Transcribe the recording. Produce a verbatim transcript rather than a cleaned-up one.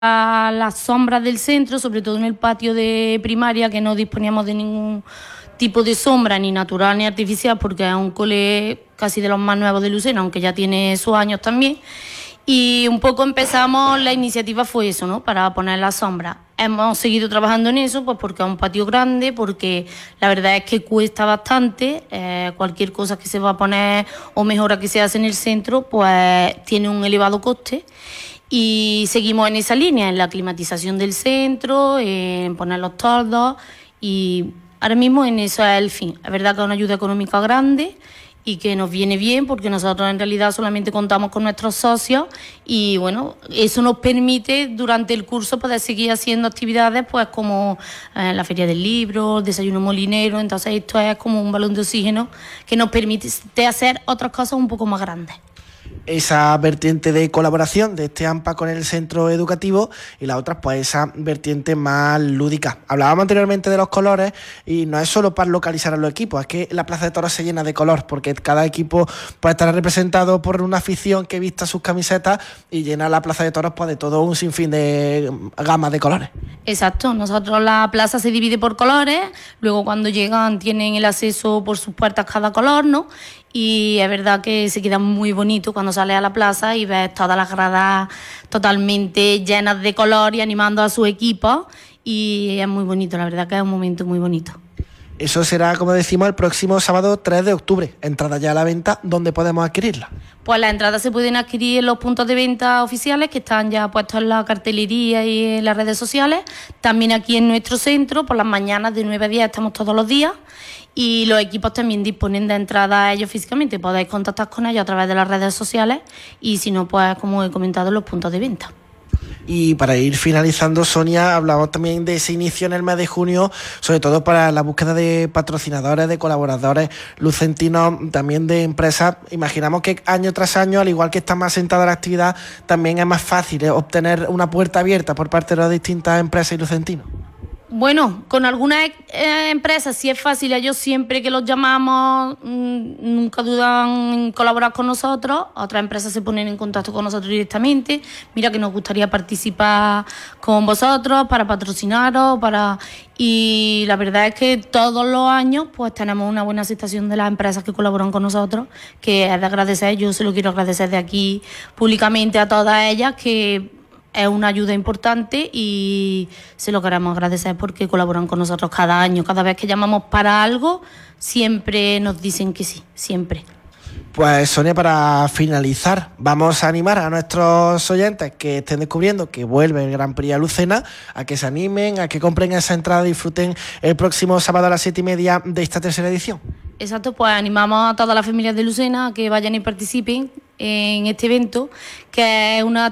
a las sombras del centro, sobre todo en el patio de primaria, que no disponíamos de ningún tipo de sombra, ni natural ni artificial, porque es un cole casi de los más nuevos de Lucena, aunque ya tiene sus años también. Y un poco empezamos, la iniciativa fue eso, ¿no? Para poner la sombra. Hemos seguido trabajando en eso, pues porque es un patio grande, porque la verdad es que cuesta bastante. Eh, cualquier cosa que se va a poner o mejora que se hace en el centro, pues tiene un elevado coste. Y seguimos en esa línea, en la climatización del centro, en poner los toldos, y ahora mismo en eso es el fin. Es verdad que es una ayuda económica grande y que nos viene bien, porque nosotros en realidad solamente contamos con nuestros socios y bueno, eso nos permite durante el curso poder seguir haciendo actividades pues como eh, la feria del libro, el desayuno molinero. Entonces esto es como un balón de oxígeno que nos permite hacer otras cosas un poco más grandes. Esa vertiente de colaboración de este AMPA con el centro educativo, y la otra pues esa vertiente más lúdica. Hablábamos anteriormente de los colores, y no es solo para localizar a los equipos, es que la Plaza de Toros se llena de color, porque cada equipo puede estar representado por una afición que vista sus camisetas y llena la Plaza de Toros pues de todo un sinfín de gamas de colores. Exacto, nosotros la plaza se divide por colores, luego cuando llegan tienen el acceso por sus puertas cada color, ¿no? Y es verdad que se queda muy bonito cuando sales a la plaza y ves todas las gradas totalmente llenas de color y animando a su equipo, y es muy bonito, la verdad que es un momento muy bonito. Eso será, como decimos, el próximo sábado tres de octubre. Entrada ya a la venta, ¿dónde podemos adquirirla? Pues las entradas se pueden adquirir en los puntos de venta oficiales que están ya puestos en la cartelería y en las redes sociales. También aquí en nuestro centro, por las mañanas de nueve a diez estamos todos los días. Y los equipos también disponen de entradas ellos físicamente. Podéis contactar con ellos a través de las redes sociales y si no, pues como he comentado, en los puntos de venta. Y para ir finalizando, Sonia, hablamos también de ese inicio en el mes de junio, sobre todo para la búsqueda de patrocinadores, de colaboradores lucentinos, también de empresas. Imaginamos que año tras año, al igual que está más asentada la actividad, también es más fácil obtener una puerta abierta por parte de las distintas empresas y lucentinos. Bueno, con algunas eh, empresas sí es fácil. Ellos siempre que los llamamos mmm, nunca dudan en colaborar con nosotros. Otras empresas se ponen en contacto con nosotros directamente. Mira que nos gustaría participar con vosotros para patrocinaros, para y la verdad es que todos los años pues tenemos una buena aceptación de las empresas que colaboran con nosotros, que es de agradecer. Yo se lo quiero agradecer de aquí públicamente a todas ellas, que es una ayuda importante y se lo queremos agradecer porque colaboran con nosotros cada año. Cada vez que llamamos para algo, siempre nos dicen que sí, siempre. Pues Sonia, para finalizar, vamos a animar a nuestros oyentes que estén descubriendo que vuelve el Gran Prix a Lucena, a que se animen, a que compren esa entrada y disfruten el próximo sábado a las siete y media de esta tercera edición. Exacto, pues animamos a todas las familias de Lucena a que vayan y participen en este evento, que es una